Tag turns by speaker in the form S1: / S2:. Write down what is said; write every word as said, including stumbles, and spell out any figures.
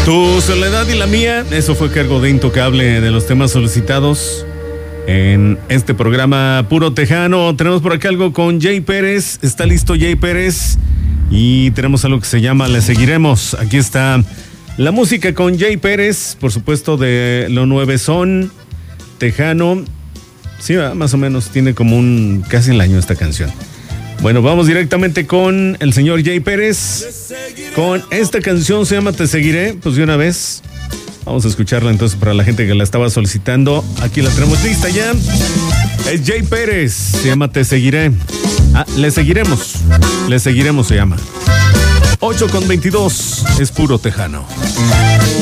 S1: Tu soledad y la mía, eso fue cargo de Intocable, de los temas solicitados en este programa Puro Tejano. Tenemos por acá algo con Jay Pérez. Está listo Jay Pérez. Y tenemos algo que se llama Le Seguiremos. Aquí está la música con Jay Pérez, por supuesto, de lo nuevezón tejano. Sí, más o menos, tiene como un casi el año esta canción. Bueno, vamos directamente con el señor Jay Pérez. Con esta canción, se llama Te Seguiré. Pues de una vez vamos a escucharla entonces para la gente que la estaba solicitando. Aquí la tenemos lista ya. Es Jay Pérez, se llama Te Seguiré. Ah, Le Seguiremos. Le Seguiremos se llama. ocho con veintidós, es Puro Tejano.